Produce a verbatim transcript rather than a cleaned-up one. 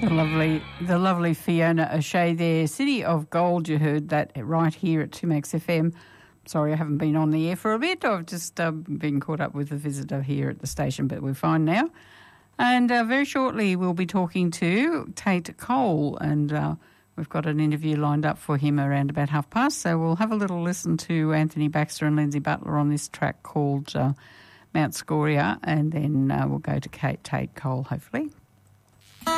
The lovely, the lovely Fiona O'Shea there. City of Gold, you heard that right here at two Max F M. Sorry, I haven't been on the air for a bit. I've just uh, been caught up with a visitor here at the station, but we're fine now. And uh, very shortly we'll be talking to Tate Cole, and uh, we've got an interview lined up for him around about half past. So we'll have a little listen to Anthony Baxter and Lindsay Butler on this track called uh, Mount Scoria, and then uh, we'll go to Kate Tate Cole, hopefully.